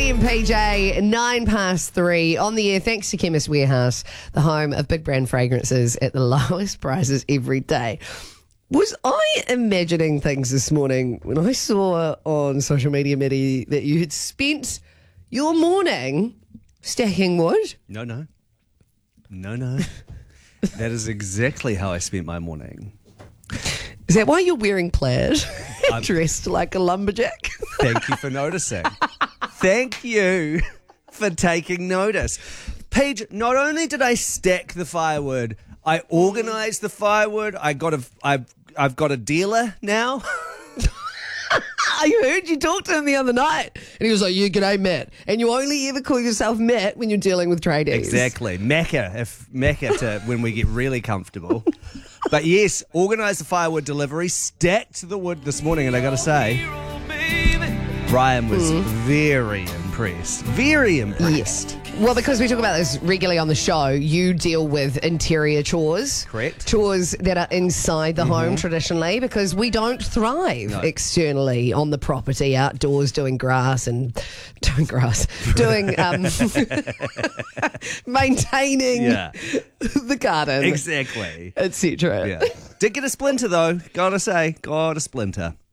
Maddie and PJ, 3:09 on the air. Thanks to Chemist Warehouse, the home of big brand fragrances at the lowest prices every day. Was I imagining things this morning when I saw on social media, Maddie, that you had spent your morning stacking wood? No. That is exactly how I spent my morning. Is that why you're wearing plaid, dressed like a lumberjack? Thank you for noticing. Thank you for taking notice. Paige, not only did I stack the firewood, I organised the firewood. I've got a dealer now. I heard you talk to him the other night, and he was like, "Yeah, g'day, Matt." And you only ever call yourself Matt when you're dealing with tradies. Exactly, Macca to when we get really comfortable. But yes, organised the firewood delivery, stacked the wood this morning, and I got to say, Ryan was very impressed. Very impressed. Yes. Well, because we talk about this regularly on the show, you deal with interior chores. Correct. Chores that are inside the home traditionally, because we don't thrive externally on the property, outdoors doing maintaining the garden. Exactly. Etc. Yeah. Did get a splinter though, gotta say. Got a splinter.